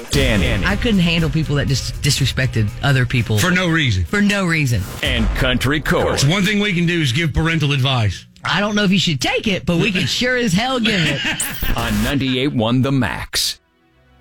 Danny. I couldn't handle people that just disrespected other people. For no reason. For no reason. And Country Court. One thing we can do is give parental advice. I don't know if you should take it, but we can sure as hell give it. On 98.1 The Max.